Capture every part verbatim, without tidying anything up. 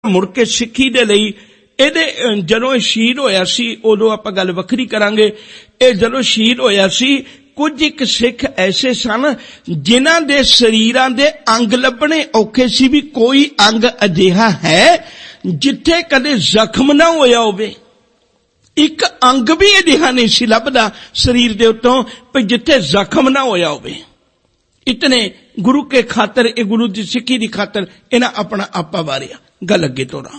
ਮੁੜ ਕੇ ਸਿੱਖੀ ਦੇ ਲਈ ਇਹਦੇ ਜਦੋਂ ਸ਼ਹੀਦ ਹੋਇਆ ਸੀ ਉਦੋਂ ਆਪਾਂ ਗੱਲ ਵੱਖਰੀ ਕਰਾਂਗੇ। ਇਹ ਜਦੋਂ ਸ਼ਹੀਦ ਹੋਇਆ ਸੀ ਕੁਝ ਇੱਕ ਸਿੱਖ ਐਸੇ ਸਨ ਜਿਨ੍ਹਾਂ ਦੇ ਸਰੀਰਾਂ ਦੇ ਅੰਗ ਲੱਭਣੇ ਔਖੇ ਸੀ ਵੀ ਕੋਈ ਅੰਗ ਅਜਿਹਾ ਹੈ ਜਿੱਥੇ ਕਦੇ ਜ਼ਖਮ ਨਾ ਹੋਇਆ ਹੋਵੇ। ਇੱਕ ਅੰਗ ਵੀ ਅਜਿਹਾ ਨਹੀਂ ਸੀ ਲੱਭਦਾ ਸਰੀਰ ਦੇ ਉੱਤੋਂ ਵੀ ਜਿੱਥੇ ਜ਼ਖਮ ਨਾ ਹੋਇਆ ਹੋਵੇ। ਇਤਨੇ ਗੁਰੂ ਕੇ ਖਾਤਰ, ਇਹ ਗੁਰੂ ਦੀ ਸਿੱਖੀ ਦੀ ਖਾਤਰ ਇਹਨਾਂ ਆਪਣਾ ਆਪਾ ਵਾਰਿਆ। ਗੱਲ ਅੱਗੇ ਤੋਰਾਂ।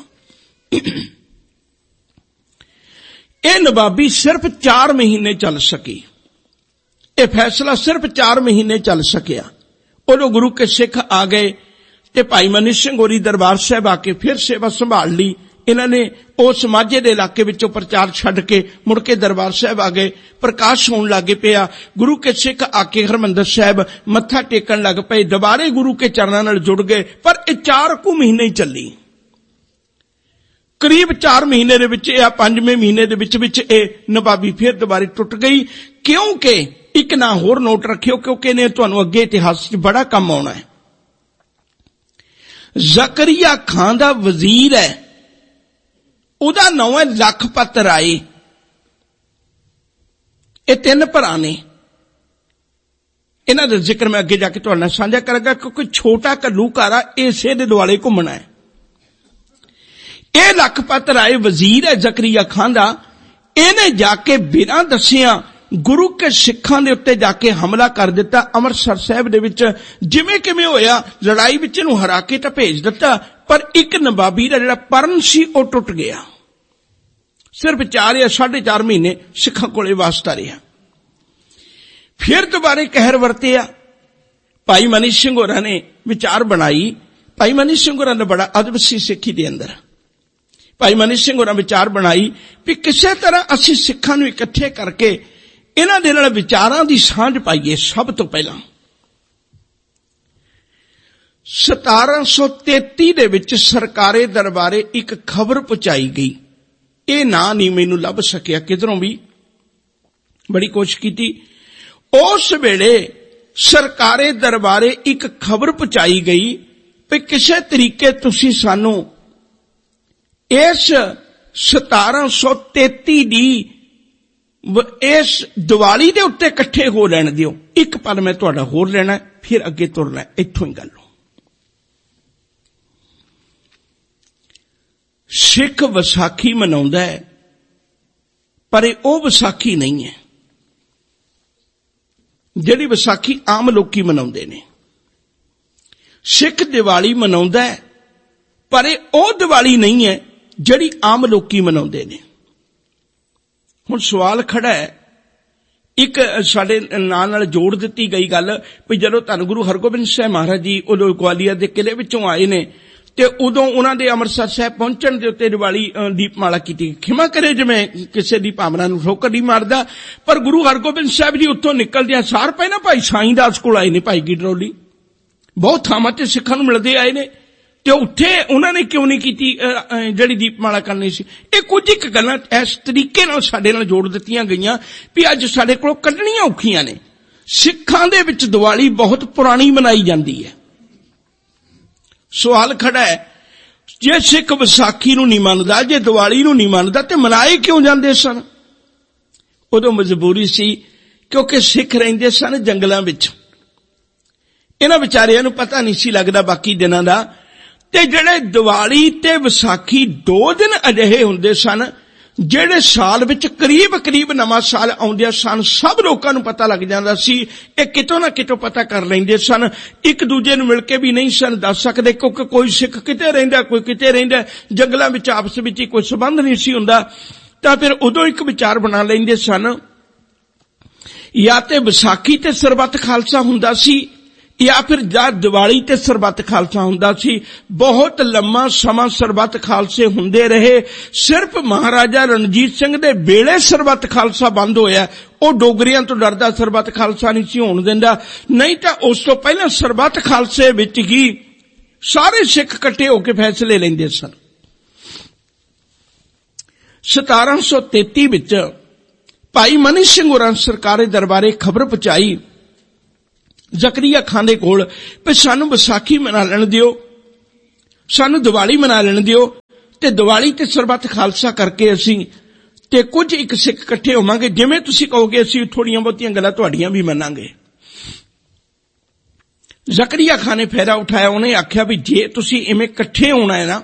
ਇਹ ਨਵਾਬੀ ਸਿਰਫ ਚਾਰ ਮਹੀਨੇ ਚੱਲ ਸਕੀ। ਇਹ ਫੈਸਲਾ ਸਿਰਫ ਚਾਰ ਮਹੀਨੇ ਚੱਲ ਸਕਿਆ। ਉਦੋਂ ਗੁਰੂ ਕੇ ਸਿੱਖ ਆ ਗਏ ਤੇ ਭਾਈ ਮਨੀ ਸਿੰਘ ਹੋਰੀ ਦਰਬਾਰ ਸਾਹਿਬ ਆ ਕੇ ਫਿਰ ਸੇਵਾ ਸੰਭਾਲ ਲਈ। ਇਹਨਾਂ ਨੇ ਉਸ ਮਾਝੇ ਦੇ ਇਲਾਕੇ ਵਿੱਚੋਂ ਪ੍ਰਚਾਰ ਛੱਡ ਕੇ ਮੁੜ ਕੇ ਦਰਬਾਰ ਸਾਹਿਬ ਆ ਗਏ। ਪ੍ਰਕਾਸ਼ ਹੋਣ ਲੱਗ ਪਿਆ। ਗੁਰੂ ਕੇ ਸਿੱਖ ਆ ਕੇ ਹਰਿਮੰਦਰ ਸਾਹਿਬ ਮੱਥਾ ਟੇਕਣ ਲੱਗ ਪਏ। ਦੁਬਾਰੇ ਗੁਰੂ ਕੇ ਚਰਨਾਂ ਨਾਲ ਜੁੜ ਗਏ। ਪਰ ਇਹ ਚਾਰ ਕੁ ਮਹੀਨੇ ਹੀ ਚੱਲੀ। ਕਰੀਬ ਚਾਰ ਮਹੀਨੇ ਦੇ ਵਿੱਚ ਇਹ ਪੰਜਵੇਂ ਮਹੀਨੇ ਦੇ ਵਿੱਚ ਵਿੱਚ ਇਹ ਨਵਾਬੀ ਫਿਰ ਦੁਬਾਰੇ ਟੁੱਟ ਗਈ। ਕਿਉਂਕਿ ਇੱਕ ਨਾ ਹੋਰ ਨੋਟ ਰੱਖਿਓ, ਕਿਉਂਕਿ ਇਹਨੇ ਤੁਹਾਨੂੰ ਅੱਗੇ ਇਤਿਹਾਸ 'ਚ ਬੜਾ ਕੰਮ ਆਉਣਾ ਹੈ। ਜ਼ਕਰੀਆ ਖਾਨ ਦਾ ਵਜ਼ੀਰ ਹੈ, ਉਹਦਾ ਨਾਂ ਹੈ ਲਖਪਤ ਰਾਏ। ਇਹ ਤਿੰਨ ਭਰਾ ਨੇ। ਇਹਨਾਂ ਦਾ ਜ਼ਿਕਰ ਮੈਂ ਅੱਗੇ ਜਾ ਕੇ ਤੁਹਾਡੇ ਨਾਲ ਸਾਂਝਾ ਕਰਾਂਗਾ, ਕਿਉਂਕਿ ਛੋਟਾ ਘੱਲੂਘਾਰਾ ਇਸੇ ਦੇ ਦੁਆਲੇ ਘੁੰਮਣਾ ਹੈ। ਇਹ ਲਖਪਤ ਰਾਏ ਵਜ਼ੀਰ ਹੈ ਜ਼ਕਰੀਆ ਖਾਨ ਦਾ। ਇਹਨੇ ਜਾ ਕੇ ਬਿਨਾਂ ਦੱਸਿਆਂ ਗੁਰੂ ਕੇ ਸਿੱਖਾਂ ਦੇ ਉੱਤੇ ਜਾ ਕੇ ਹਮਲਾ ਕਰ ਦਿੱਤਾ ਅੰਮ੍ਰਿਤਸਰ ਸਾਹਿਬ ਦੇ ਵਿੱਚ। ਜਿਵੇਂ ਕਿਵੇਂ ਹੋਇਆ, ਲੜਾਈ ਵਿੱਚ ਇਹਨੂੰ ਹਰਾ ਕੇ ਤਾਂ ਭੇਜ ਦਿੱਤਾ, ਪਰ ਇੱਕ ਨਵਾਬੀ ਦਾ ਜਿਹੜਾ ਪਰਨ ਸੀ ਉਹ ਟੁੱਟ ਗਿਆ। ਸਿਰਫ ਚਾਰ ਜਾਂ ਸਾਢੇ ਚਾਰ ਮਹੀਨੇ ਸਿੱਖਾਂ ਕੋਲੇ ਵਾਸਤਾ ਰਿਹਾ। ਫਿਰ ਦੁਬਾਰੇ ਕਹਿਰ ਵਰਤਿਆ। ਭਾਈ ਮਨੀ ਸਿੰਘ ਹੋਰਾਂ ਨੇ ਵਿਚਾਰ ਬਣਾਈ। ਭਾਈ ਮਨੀ ਸਿੰਘ ਹੋਰਾਂ ਦਾ ਬੜਾ ਅਦਬ ਸੀ ਸਿੱਖੀ ਦੇ ਅੰਦਰ। ਭਾਈ ਮਨੀ ਸਿੰਘ ਹੋਰਾਂ ਵਿਚਾਰ ਬਣਾਈ ਵੀ ਕਿਸੇ ਤਰ੍ਹਾਂ ਅਸੀਂ ਸਿੱਖਾਂ ਨੂੰ ਇਕੱਠੇ ਕਰਕੇ ਇਹਨਾਂ ਦੇ ਨਾਲ ਵਿਚਾਰਾਂ ਦੀ ਸਾਂਝ ਪਾਈਏ। ਸਭ ਤੋਂ ਪਹਿਲਾਂ ਸਤਾਰਾਂ ਸੌ ਤੇਤੀ ਦੇ ਵਿੱਚ ਸਰਕਾਰੇ ਦਰਬਾਰੇ ਇੱਕ ਖਬਰ ਪਹੁੰਚਾਈ ਗਈ। ਇਹ ਨਾਂ ਨਹੀਂ ਮੈਨੂੰ ਲੱਭ ਸਕਿਆ ਕਿਧਰੋਂ ਵੀ, ਬੜੀ ਕੋਸ਼ਿਸ਼ ਕੀਤੀ। ਉਸ ਵੇਲੇ ਸਰਕਾਰੇ ਦਰਬਾਰੇ ਇੱਕ ਖਬਰ ਪਹੁੰਚਾਈ ਗਈ ਵੀ ਕਿਸੇ ਤਰੀਕੇ ਤੁਸੀਂ ਸਾਨੂੰ ਇਸ ਸਤਾਰਾਂ ਸੌ ਤੇਤੀ ਦੀ ਇਸ ਦੀਵਾਲੀ ਦੇ ਉੱਤੇ ਇਕੱਠੇ ਹੋ ਲੈਣ ਦਿਓ। ਇੱਕ ਪਲ ਮੈਂ ਤੁਹਾਡਾ ਹੋਰ ਲੈਣਾ, ਫਿਰ ਅੱਗੇ ਤੁਰਨਾ। ਇੱਥੋਂ ਹੀ ਗੱਲ। ਸਿੱਖ ਵਿਸਾਖੀ ਮਨਾਉਂਦਾ ਹੈ, ਪਰ ਇਹ ਉਹ ਵਿਸਾਖੀ ਨਹੀਂ ਹੈ ਜਿਹੜੀ ਵਿਸਾਖੀ ਆਮ ਲੋਕੀ ਮਨਾਉਂਦੇ ਨੇ। ਸਿੱਖ ਦੀਵਾਲੀ ਮਨਾਉਂਦਾ ਹੈ, ਪਰ ਇਹ ਉਹ ਦੀਵਾਲੀ ਨਹੀਂ ਹੈ ਜਿਹੜੀ ਆਮ ਲੋਕੀ ਮਨਾਉਂਦੇ ਨੇ। ਹੁਣ ਸਵਾਲ ਖੜਾ ਹੈ, ਇੱਕ ਸਾਡੇ ਨਾਂ ਨਾਲ ਜੋੜ ਦਿੱਤੀ ਗਈ ਗੱਲ ਵੀ ਜਦੋਂ ਧੰਨ ਗੁਰੂ ਹਰਗੋਬਿੰਦ ਸਾਹਿਬ ਮਹਾਰਾਜ ਜੀ ਉਦੋਂ ਗਵਾਲੀਅਰ ਦੇ ਕਿਲੇ ਵਿੱਚੋਂ ਆਏ ਨੇ ਤੇ ਉਦੋਂ ਉਹਨਾਂ ਦੇ ਅੰਮ੍ਰਿਤਸਰ ਸਾਹਿਬ ਪਹੁੰਚਣ ਦੇ ਉੱਤੇ ਦੀਵਾਲੀ ਦੀਪਮਾਲਾ ਕੀਤੀ। ਖਿਮਾ ਕਰੇ ਜਿਵੇਂ ਕਿਸੇ ਦੀ ਭਾਵਨਾ ਨੂੰ ਠੋਕਰ ਨਹੀਂ ਮਾਰਦਾ, ਪਰ ਗੁਰੂ ਹਰਗੋਬਿੰਦ ਸਾਹਿਬ ਜੀ ਉੱਥੋਂ ਨਿਕਲਦਿਆਂ ਸਾਰ ਪਹਿਲਾਂ ਭਾਈ ਸਾਈਂ ਦਾਸ ਕੋਲ ਆਏ ਨੇ, ਭਾਈ ਗਿਡਰੋਲੀ। ਬਹੁਤ ਥਾਵਾਂ ਤੇ ਸਿੱਖਾਂ ਨੂੰ ਮਿਲਦੇ ਆਏ ਨੇ ਤੇ ਉੱਥੇ ਉਹਨਾਂ ਨੇ ਕਿਉਂ ਨਹੀਂ ਕੀਤੀ ਜਿਹੜੀ ਦੀਪਮਾਲਾ ਕਰਨੀ ਸੀ। ਇਹ ਕੁਝ ਇੱਕ ਗੱਲਾਂ ਇਸ ਤਰੀਕੇ ਨਾਲ ਸਾਡੇ ਨਾਲ ਜੋੜ ਦਿੱਤੀਆਂ ਗਈਆਂ ਵੀ ਅੱਜ ਸਾਡੇ ਕੋਲ ਕੱਢਣੀਆਂ ਔਖੀਆਂ ਨੇ। ਸਿੱਖਾਂ ਦੇ ਵਿੱਚ ਦੀਵਾਲੀ ਬਹੁਤ ਪੁਰਾਣੀ ਮਨਾਈ ਜਾਂਦੀ ਹੈ। ਸਵਾਲ ਖੜਾ ਹੈ, ਜੇ ਸਿੱਖ ਵਿਸਾਖੀ ਨੂੰ ਨਹੀਂ ਮੰਨਦਾ, ਜੇ ਦੀਵਾਲੀ ਨੂੰ ਨਹੀਂ ਮੰਨਦਾ, ਤੇ ਮਨਾਏ ਕਿਉਂ ਜਾਂਦੇ ਸਨ? ਉਦੋਂ ਮਜਬੂਰੀ ਸੀ, ਕਿਉਂਕਿ ਸਿੱਖ ਰਹਿੰਦੇ ਸਨ ਜੰਗਲਾਂ ਵਿੱਚ। ਇਹਨਾਂ ਵਿਚਾਰਿਆਂ ਨੂੰ ਪਤਾ ਨਹੀਂ ਸੀ ਲੱਗਦਾ ਬਾਕੀ ਦਿਨਾਂ ਦਾ। ਤੇ ਜਿਹੜੇ ਦੀਵਾਲੀ ਤੇ ਵਿਸਾਖੀ ਦੋ ਦਿਨ ਅਜਿਹੇ ਹੁੰਦੇ ਸਨ ਜਿਹੜੇ ਸਾਲ ਵਿੱਚ ਕਰੀਬ ਕਰੀਬ ਨਵਾਂ ਸਾਲ ਆਉਂਦਿਆਂ ਸਨ ਸਭ ਲੋਕਾਂ ਨੂੰ ਪਤਾ ਲੱਗ ਜਾਂਦਾ ਸੀ। ਇਹ ਕਿਤੋਂ ਨਾ ਕਿਤੋਂ ਪਤਾ ਕਰ ਲੈਂਦੇ ਸਨ। ਇੱਕ ਦੂਜੇ ਨੂੰ ਮਿਲ ਕੇ ਵੀ ਨਹੀਂ ਸਨ ਦੱਸ ਸਕਦੇ, ਕਿਉਂਕਿ ਕੋਈ ਸਿੱਖ ਕਿਤੇ ਰਹਿੰਦਾ, ਕੋਈ ਕਿਤੇ ਰਹਿੰਦਾ। ਜੰਗਲਾਂ ਵਿੱਚ ਆਪਸ ਵਿੱਚ ਹੀ ਕੋਈ ਸੰਬੰਧ ਨਹੀਂ ਸੀ ਹੁੰਦਾ। ਤਾਂ ਫਿਰ ਉਦੋਂ ਇੱਕ ਵਿਚਾਰ ਬਣਾ ਲੈਂਦੇ ਸਨ, ਜਾਂ ਤੇ ਵਿਸਾਖੀ ਤੇ ਸਰਬੱਤ ਖਾਲਸਾ ਹੁੰਦਾ ਸੀ ਜਾਂ ਫਿਰ ਜਦ ਦੀਵਾਲੀ ਤੇ ਸਰਬੱਤ ਖਾਲਸਾ ਹੁੰਦਾ ਸੀ। ਬਹੁਤ ਲੰਮਾ ਸਮਾਂ ਸਰਬੱਤ ਖਾਲਸੇ ਹੁੰਦੇ ਰਹੇ। ਸਿਰਫ ਮਹਾਰਾਜਾ ਰਣਜੀਤ ਸਿੰਘ ਦੇ ਵੇਲੇ ਸਰਬੱਤ ਖਾਲਸਾ ਬੰਦ ਹੋਇਆ। ਉਹ ਡੋਗਰੀਆਂ ਤੋਂ ਡਰਦਾ ਸਰਬੱਤ ਖਾਲਸਾ ਨਹੀਂ ਸੀ ਹੋਣ ਦਿੰਦਾ, ਨਹੀਂ ਤਾਂ ਉਸ ਤੋਂ ਪਹਿਲਾਂ ਸਰਬੱਤ ਖਾਲਸੇ ਵਿੱਚ ਹੀ ਸਾਰੇ ਸਿੱਖ ਇਕੱਠੇ ਹੋ ਕੇ ਫੈਸਲੇ ਲੈਂਦੇ ਸਨ। ਸਤਾਰਾਂ ਸੌ ਤੇਤੀ ਵਿੱਚ ਭਾਈ ਮਨੀ ਸਿੰਘ ਹੋਰਾਂ ਸਰਕਾਰੇ ਦਰਬਾਰੇ ਖਬਰ ਪਹੁੰਚਾਈ ਜ਼ਕਰੀਆ ਖਾਨ ਦੇ ਕੋਲ ਵੀ ਸਾਨੂੰ ਵਿਸਾਖੀ ਮਨਾ ਲੈਣ ਦਿਓ। ਸਾਨੂੰ ਦੀਵਾਲੀ ਮਨਾ ਲੈਣ ਦਿਓ ਤੇ ਦੀਵਾਲੀ ਤੇ ਸਰਬੱਤ ਖਾਲਸਾ ਕਰਕੇ ਅਸੀਂ ਤੇ ਕੁਝ ਇੱਕ ਸਿੱਖ ਇਕੱਠੇ ਹੋਵਾਂਗੇ, ਜਿਵੇਂ ਤੁਸੀਂ ਕਹੋਗੇ ਅਸੀਂ ਥੋੜੀਆਂ ਬਹੁਤੀਆਂ ਗੱਲਾਂ ਤੁਹਾਡੀਆਂ ਵੀ ਮੰਨਾਂਗੇ। ਜ਼ਕਰੀਆ ਖਾਨ ਨੇ ਫਾਇਦਾ ਉਠਾਇਆ, ਉਹਨੇ ਆਖਿਆ ਵੀ ਜੇ ਤੁਸੀਂ ਇਵੇਂ ਇਕੱਠੇ ਹੋਣਾ ਹੈ ਨਾ,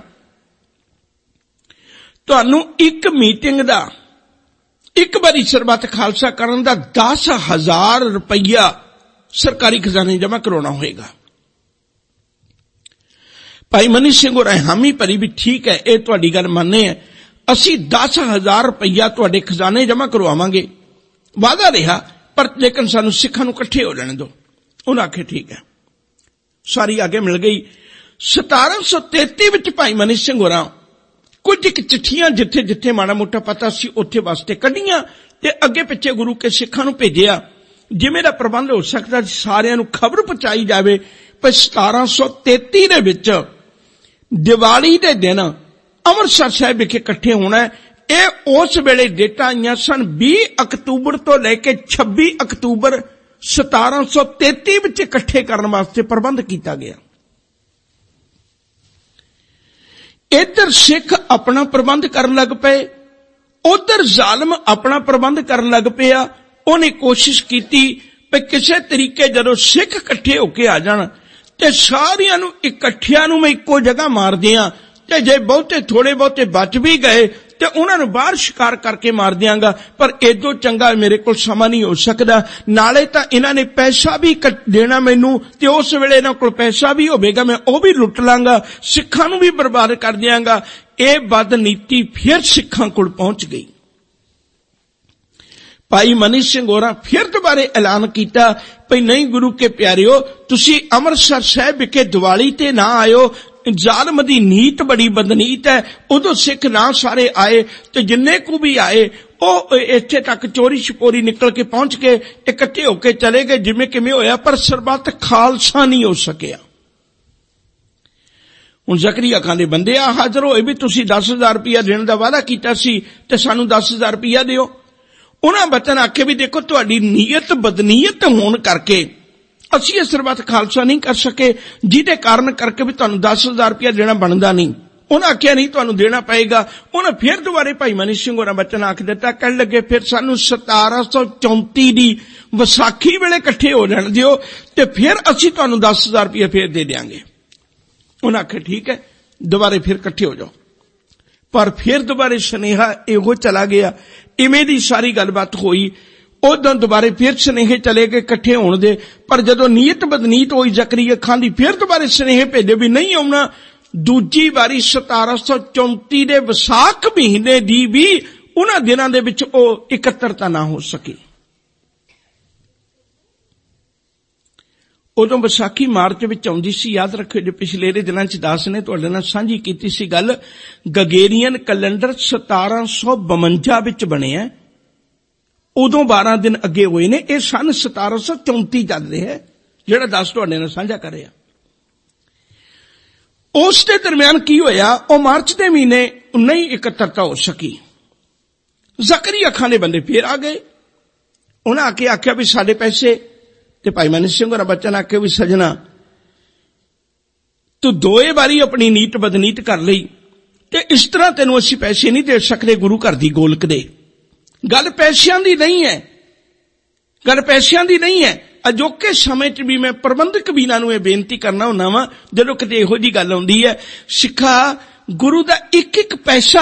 ਤੁਹਾਨੂੰ ਇੱਕ ਮੀਟਿੰਗ ਦਾ, ਇੱਕ ਵਾਰੀ ਸਰਬੱਤ ਖਾਲਸਾ ਕਰਨ ਦਾ ਦਸ ਹਜ਼ਾਰ ਰੁਪਈਆ ਸਰਕਾਰੀ ਖਜ਼ਾਨੇ ਜਮ੍ਹਾਂ ਕਰਾਉਣਾ ਹੋਏਗਾ। ਭਾਈ ਮਨੀ ਸਿੰਘ ਹੋਰਾਂ ਹਾਮੀ ਭਰੀ ਵੀ ਠੀਕ ਹੈ, ਇਹ ਤੁਹਾਡੀ ਗੱਲ ਮੰਨੇ ਹੈ, ਅਸੀਂ ਦਸ ਹਜ਼ਾਰ ਰੁਪਈਆ ਤੁਹਾਡੇ ਖਜ਼ਾਨੇ ਜਮ੍ਹਾਂ ਕਰਵਾਵਾਂਗੇ। ਵਾਅਦਾ ਰਿਹਾ, ਪਰ ਲੇਕਿਨ ਸਾਨੂੰ ਸਿੱਖਾਂ ਨੂੰ ਇਕੱਠੇ ਹੋ ਲੈਣ ਦਿਓ। ਉਹਨਾਂ ਆਖਿਆ ਠੀਕ ਹੈ, ਸਾਰੀ ਆਗੇ ਮਿਲ ਗਈ। ਸਤਾਰਾਂ ਸੌ ਤੇਤੀ ਵਿੱਚ ਭਾਈ ਮਨੀ ਸਿੰਘ ਹੋਰਾਂ ਕੁਝ ਇੱਕ ਚਿੱਠੀਆਂ ਜਿੱਥੇ ਜਿੱਥੇ ਮਾੜਾ ਮੋਟਾ ਪਤਾ ਸੀ ਉੱਥੇ ਵਾਸਤੇ ਕੱਢੀਆਂ ਤੇ ਅੱਗੇ ਪਿੱਛੇ ਗੁਰੂ ਕੇ ਸਿੱਖਾਂ ਨੂੰ ਭੇਜਿਆ। ਜਿਵੇਂ ਦਾ ਪ੍ਰਬੰਧ ਹੋ ਸਕਦਾ ਸਾਰਿਆਂ ਨੂੰ ਖਬਰ ਪਹੁੰਚਾਈ ਜਾਵੇ ਪਰ ਸਤਾਰਾਂ ਸੌ ਤੇਤੀ ਦੇ ਵਿੱਚ ਦੀਵਾਲੀ ਦੇ ਦਿਨ ਅੰਮ੍ਰਿਤਸਰ ਸਾਹਿਬ ਵਿਖੇ ਇਕੱਠੇ ਹੋਣਾ। ਇਹ ਉਸ ਵੇਲੇ ਡੇਟਾਂ ਆਈਆਂ ਸਨ ਵੀਹ ਅਕਤੂਬਰ ਤੋਂ ਲੈ ਕੇ ਛੱਬੀ ਅਕਤੂਬਰ ਸਤਾਰਾਂ ਸੌ ਤੇਤੀ ਵਿੱਚ ਇਕੱਠੇ ਕਰਨ ਵਾਸਤੇ ਪ੍ਰਬੰਧ ਕੀਤਾ ਗਿਆ। ਇੱਧਰ ਸਿੱਖ ਆਪਣਾ ਪ੍ਰਬੰਧ ਕਰਨ ਲੱਗ ਪਏ, ਉਧਰ ਜ਼ਾਲਮ ਆਪਣਾ ਪ੍ਰਬੰਧ ਕਰਨ ਲੱਗ ਪਿਆ। ਉਹਨੇ ਕੋਸ਼ਿਸ਼ ਕੀਤੀ ਕਿ ਕਿਸੇ ਤਰੀਕੇ ਜਦੋਂ ਸਿੱਖ ਇਕੱਠੇ ਹੋ ਕੇ ਆ ਜਾਣ ਤੇ ਸਾਰਿਆਂ ਨੂੰ ਇਕੱਠਿਆਂ ਨੂੰ ਮੈਂ ਇੱਕੋ ਜਗ੍ਹਾ ਮਾਰ ਦਿਆਂ, ਤੇ ਜੇ ਬਹੁਤੇ ਥੋੜੇ ਬਹੁਤੇ ਬਚ ਵੀ ਗਏ ਤੇ ਉਹਨਾਂ ਨੂੰ ਬਾਹਰ ਸ਼ਿਕਾਰ ਕਰਕੇ ਮਾਰ ਦਿਆਂਗਾ। ਪਰ ਏਦੋਂ ਚੰਗਾ ਮੇਰੇ ਕੋਲ ਸਮਾਂ ਨਹੀਂ ਹੋ ਸਕਦਾ, ਨਾਲੇ ਤਾਂ ਇਹਨਾਂ ਨੇ ਪੈਸਾ ਵੀ ਦੇਣਾ ਮੈਨੂੰ, ਤੇ ਉਸ ਵੇਲੇ ਇਹਨਾਂ ਕੋਲ ਪੈਸਾ ਵੀ ਹੋਵੇਗਾ, ਮੈਂ ਉਹ ਵੀ ਲੁੱਟ ਲਾਂਗਾ, ਸਿੱਖਾਂ ਨੂੰ ਵੀ ਬਰਬਾਦ ਕਰ ਦਿਆਂਗਾ। ਇਹ ਬਦਨੀਤੀ ਫਿਰ ਸਿੱਖਾਂ ਕੋਲ ਪਹੁੰਚ ਗਈ। ਭਾਈ ਮਨੀ ਸਿੰਘ ਹੋਰਾਂ ਫਿਰ ਦੁਬਾਰੇ ਐਲਾਨ ਕੀਤਾ ਭਈ ਨਹੀਂ ਗੁਰੂ ਕੇ ਪਿਆਰਿਓ, ਤੁਸੀਂ ਅੰਮ੍ਰਿਤਸਰ ਸਾਹਿਬ ਵਿਖੇ ਦੀਵਾਲੀ ਤੇ ਨਾ ਆਇਓ, ਜ਼ਾਲਮ ਦੀ ਨੀਤ ਬੜੀ ਬਦਨੀਤ ਹੈ। ਉਦੋਂ ਸਿੱਖ ਨਾ ਸਾਰੇ ਆਏ ਤੇ ਜਿੰਨੇ ਕੁ ਵੀ ਆਏ ਉਹ ਇੱਥੇ ਤੱਕ ਚੋਰੀ ਛਪੋਰੀ ਨਿਕਲ ਕੇ ਪਹੁੰਚ ਕੇ ਇਕੱਠੇ ਹੋ ਕੇ ਚਲੇ ਗਏ ਜਿਵੇਂ ਕਿਵੇਂ ਹੋਇਆ, ਪਰ ਸਰਬੱਤ ਖਾਲਸਾ ਨਹੀਂ ਹੋ ਸਕਿਆ। ਹੁਣ ਜ਼ਕਰੀਆ ਖਾਨ ਦੇ ਬੰਦੇ ਆ ਹਾਜ਼ਰ ਹੋਏ ਵੀ ਤੁਸੀਂ ਦਸ ਹਜ਼ਾਰ ਰੁਪਇਆ ਦੇਣ ਦਾ ਵਾਅਦਾ ਕੀਤਾ ਸੀ ਤੇ ਸਾਨੂੰ ਦਸ ਹਜ਼ਾਰ ਰੁਪਇਆ ਦਿਓ। ਉਹਨਾਂ ਬਚਨ ਆਖੇ ਵੀ ਦੇਖੋ ਤੁਹਾਡੀ ਨੀਅਤ ਬਦਨੀਅਤ ਹੋਣ ਕਰਕੇ ਅਸੀਂ ਇਹ ਸਰਬੱਤ ਖਾਲਸਾ ਨਹੀਂ ਕਰ ਸਕੇ, ਜਿਹਦੇ ਕਾਰਨ ਕਰਕੇ ਵੀ ਤੁਹਾਨੂੰ ਦਸ ਹਜ਼ਾਰ ਰੁਪਇਆ ਦੇਣਾ ਬਣਦਾ ਨਹੀਂ। ਉਹਨਾਂ ਆਖਿਆ ਨਹੀਂ ਤੁਹਾਨੂੰ ਦੇਣਾ ਪਏਗਾ। ਉਹਨਾਂ ਫਿਰ ਦੁਬਾਰੇ ਭਾਈ ਮਨੀ ਸਿੰਘ ਹੋਰਾਂ ਬਚਨ ਆਖ ਦਿੱਤਾ, ਕਹਿਣ ਲੱਗੇ ਫਿਰ ਸਾਨੂੰ ਸਤਾਰਾਂ ਸੌ ਚੌਂਤੀ ਦੀ ਵਿਸਾਖੀ ਵੇਲੇ ਇਕੱਠੇ ਹੋ ਜਾਣ ਦਿਓ ਤੇ ਫਿਰ ਅਸੀਂ ਤੁਹਾਨੂੰ ਦਸ ਹਜ਼ਾਰ ਰੁਪਇਆ ਫੇਰ ਦੇ ਦਿਆਂਗੇ। ਉਹਨਾਂ ਆਖਿਆ ਠੀਕ ਹੈ, ਦੁਬਾਰੇ ਫਿਰ ਇਕੱਠੇ ਹੋ ਜਾਓ। ਪਰ ਫਿਰ ਦੁਬਾਰੇ ਸੁਨੇਹਾ ਇਹੋ ਚਲਾ ਗਿਆ, ਇਵੇਂ ਦੀ ਸਾਰੀ ਗੱਲਬਾਤ ਹੋਈ। ਉਦੋਂ ਦੁਬਾਰੇ ਫਿਰ ਸੁਨੇਹੇ ਚਲੇ ਗਏ ਇਕੱਠੇ ਹੋਣ ਦੇ, ਪਰ ਜਦੋਂ ਨੀਅਤ ਬਦਨੀਤ ਹੋਈ ਜ਼ਕਰੀਆ ਖਾਨ ਦੀ ਫਿਰ ਦੁਬਾਰੇ ਸੁਨੇਹੇ ਭੇਜੇ ਵੀ ਨਹੀਂ ਆਉਣਾ। ਦੂਜੀ ਵਾਰੀ ਸਤਾਰਾਂ ਸੌ ਚੌਂਤੀ ਦੇ ਵਿਸਾਖ ਮਹੀਨੇ ਦੀ ਵੀ ਉਹਨਾਂ ਦਿਨਾਂ ਦੇ ਵਿੱਚ ਉਹ ਇਕੱਤਰਤਾ ਨਾ ਹੋ ਸਕੀ। ਉਦੋਂ ਵਿਸਾਖੀ ਮਾਰਚ ਵਿੱਚ ਆਉਂਦੀ ਸੀ। ਯਾਦ ਰੱਖਿਓ, ਜੇ ਪਿਛਲੇ ਦਿਨਾਂ ਚ ਦਾਸ ਨੇ ਤੁਹਾਡੇ ਨਾਲ ਸਾਂਝੀ ਕੀਤੀ ਸੀ ਗੱਲ, ਗਗੇਰੀਅਨ ਕੈਲੰਡਰ ਸਤਾਰਾਂ ਸੌ ਬਵੰਜਾ ਵਿੱਚ ਬਣਿਆ, ਉਦੋਂ ਬਾਰਾਂ ਦਿਨ ਅੱਗੇ ਹੋਏ ਨੇ। ਇਹ ਸਨ ਸਤਾਰਾਂ ਸੌ ਚੌਂਤੀ ਚੱਲ ਰਿਹਾ ਹੈ ਜਿਹੜਾ ਦਾਸ ਤੁਹਾਡੇ ਨਾਲ ਸਾਂਝਾ ਕਰ ਰਿਹਾ। ਉਸ ਦੇ ਦਰਮਿਆਨ ਕੀ ਹੋਇਆ, ਉਹ ਮਾਰਚ ਦੇ ਮਹੀਨੇ ਨਹੀਂ ਇਕੱਤਰਤਾ ਹੋ ਸਕੀ। ਜ਼ਕਰੀਆ ਖਾਨ ਦੇ ਬੰਦੇ ਫੇਰ ਆ ਗਏ। ਉਹਨਾਂ ਆ ਕੇ ਆਖਿਆ ਵੀ ਸਾਡੇ ਪੈਸੇ, ਤੇ ਭਾਈ ਮਨੀ ਸਿੰਘ ਹੋਰਾਂ ਬਚਨ ਆਖੇ ਵੀ ਸਜਣਾ ਤੂੰ ਦੋਏ ਵਾਰੀ ਆਪਣੀ ਨੀਤ ਬਦਨੀਤ ਕਰ ਲਈ ਤੇ ਇਸ ਤਰ੍ਹਾਂ ਤੈਨੂੰ ਅਸੀਂ ਪੈਸੇ ਨਹੀਂ ਦੇ ਸਕਦੇ ਗੁਰੂ ਘਰ ਦੀ ਗੋਲਕ ਦੇ। ਗੱਲ ਪੈਸਿਆਂ ਦੀ ਨਹੀਂ ਹੈ, ਗੱਲ ਪੈਸਿਆਂ ਦੀ ਨਹੀਂ ਹੈ। ਅਜੋਕੇ ਸਮੇਂ 'ਚ ਵੀ ਮੈਂ ਪ੍ਰਬੰਧਕ ਵੀਰਾਂ ਨੂੰ ਇਹ ਬੇਨਤੀ ਕਰਨਾ ਹੁੰਦਾ ਵਾਂ, ਜਦੋਂ ਕਿਤੇ ਇਹੋ ਜਿਹੀ ਗੱਲ ਆਉਂਦੀ ਹੈ, ਸਿੱਖਾ ਗੁਰੂ ਦਾ ਇੱਕ ਇੱਕ ਪੈਸਾ।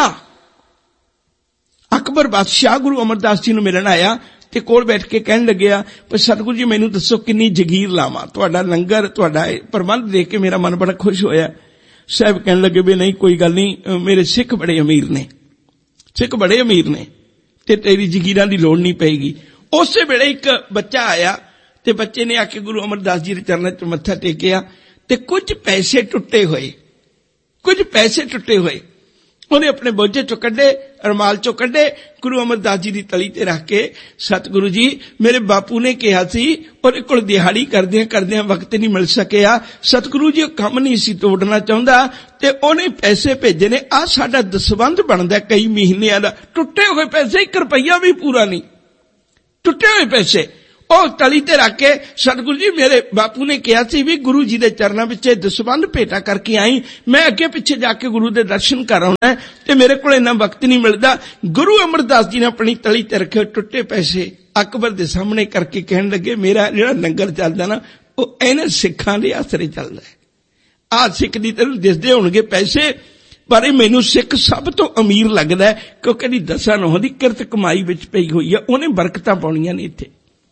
ਅਕਬਰ ਬਾਦਸ਼ਾਹ ਗੁਰੂ ਅਮਰਦਾਸ ਜੀ ਨੂੰ ਮਿਲਣ ਆਇਆ ਤੇ ਕੋਲ ਬੈਠ ਕੇ ਕਹਿਣ ਲੱਗਿਆ, ਪਰ ਸਤਿਗੁਰੂ ਜੀ ਮੈਨੂੰ ਦੱਸੋ ਕਿੰਨੀ ਜਗੀਰ ਲਾਵਾਂ, ਤੁਹਾਡਾ ਲੰਗਰ ਤੁਹਾਡਾ ਪ੍ਰਬੰਧ ਦੇਖ ਕੇ ਮੇਰਾ ਮਨ ਬੜਾ ਖੁਸ਼ ਹੋਇਆ। ਸਾਹਿਬ ਕਹਿਣ ਲੱਗੇ ਵੀ ਨਹੀਂ ਕੋਈ ਗੱਲ ਨਹੀਂ, ਮੇਰੇ ਸਿੱਖ ਬੜੇ ਅਮੀਰ ਨੇ, ਸਿੱਖ ਬੜੇ ਅਮੀਰ ਨੇ ਤੇ ਤੇਰੀ ਜਗੀਰਾਂ ਦੀ ਲੋੜ ਨਹੀਂ ਪਏਗੀ। ਉਸੇ ਵੇਲੇ ਇੱਕ ਬੱਚਾ ਆਇਆ ਤੇ ਬੱਚੇ ਨੇ ਆ ਕੇ ਗੁਰੂ ਅਮਰਦਾਸ ਜੀ ਦੇ ਚਰਨਾਂ 'ਚ ਮੱਥਾ ਟੇਕਿਆ ਤੇ ਕੁਝ ਪੈਸੇ ਟੁੱਟੇ ਹੋਏ, ਕੁਝ ਪੈਸੇ ਟੁੱਟੇ ਹੋਏ ਉਹਨੇ ਆਪਣੇ ਬੋਝੇ ਚੋਂ ਕੱਢੇ, ਰਮਾਲ ਚੋਂ ਕੱਢੇ, ਗੁਰੂ ਅਮਰਦਾਸ ਜੀ ਦੀ ਤਲੀ ਤੇ ਰੱਖ ਕੇ, ਸਤਿਗੁਰੂ ਜੀ ਮੇਰੇ ਬਾਪੂ ਨੇ ਕਿਹਾ ਸੀ ਉਹਦੇ ਕੋਲ ਦਿਹਾੜੀ ਕਰਦਿਆਂ ਕਰਦਿਆਂ ਵਕਤ ਨਹੀਂ ਮਿਲ ਸਕਿਆ, ਸਤਿਗੁਰੂ ਜੀ ਉਹ ਕੰਮ ਨਹੀਂ ਸੀ ਤੋੜਨਾ ਚਾਹੁੰਦਾ ਤੇ ਉਹਨੇ ਪੈਸੇ ਭੇਜੇ ਨੇ, ਆਹ ਸਾਡਾ ਦਸਵੰਧ ਬਣਦਾ ਕਈ ਮਹੀਨਿਆਂ ਦਾ। ਟੁੱਟੇ ਹੋਏ ਪੈਸੇ, ਇੱਕ ਰੁਪਈਆ ਵੀ ਪੂਰਾ ਨਹੀਂ, ਟੁੱਟੇ ਹੋਏ ਪੈਸੇ। ਉਹ ਤਲੀ ਤੇ ਰੱਖ ਕੇ ਸਤਿਗੁਰੂ ਜੀ ਮੇਰੇ ਬਾਪੂ ਨੇ ਕਿਹਾ ਸੀ ਵੀ ਗੁਰੂ ਜੀ ਦੇ ਚਰਨਾਂ ਵਿੱਚ ਦਸਵੰਧ ਭੇਟਾ ਕਰਕੇ ਆਈ, ਮੈਂ ਅੱਗੇ ਪਿੱਛੇ ਜਾ ਕੇ ਗੁਰੂ ਦੇ ਦਰਸ਼ਨ ਕਰ ਆਉਣਾ ਤੇ ਮੇਰੇ ਕੋਲ ਇੰਨਾ ਵਕਤ ਨਹੀਂ ਮਿਲਦਾ। ਗੁਰੂ ਅਮਰਦਾਸ ਜੀ ਨੇ ਆਪਣੀ ਤਲੀ ਤੇ ਰੱਖੇ ਟੁੱਟੇ ਪੈਸੇ ਅਕਬਰ ਦੇ ਸਾਹਮਣੇ ਕਰਕੇ ਕਹਿਣ ਲੱਗੇ, ਮੇਰਾ ਜਿਹੜਾ ਲੰਗਰ ਚੱਲਦਾ ਨਾ ਉਹ ਇਹਨਾਂ ਸਿੱਖਾਂ ਦੇ ਆਸਰੇ ਚੱਲਦਾ ਹੈ। ਆਹ ਸਿੱਖ ਦੀ ਤੈਨੂੰ ਦਿਸਦੇ ਹੋਣਗੇ ਪੈਸੇ, ਪਰ ਇਹ ਮੈਨੂੰ ਸਿੱਖ ਸਭ ਤੋਂ ਅਮੀਰ ਲੱਗਦਾ ਕਿਉਂਕਿ ਇਹਦੀ ਦਸਾਂ ਨੌਂ ਦੀ ਕਿਰਤ ਕਮਾਈ ਵਿੱਚ ਪਈ ਹੋਈ ਹੈ, ਉਹਨੇ ਬਰਕਤਾਂ ਪਾਉਣੀਆਂ ਨੇ ਇੱਥੇ।